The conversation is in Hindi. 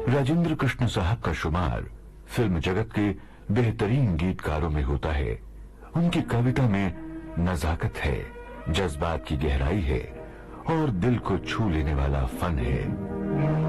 राजेंद्र कृष्ण साहब का शुमार फिल्म जगत के बेहतरीन गीतकारों में होता है। उनकी कविता में नजाकत है, जज्बात की गहराई है और दिल को छू लेने वाला फन है।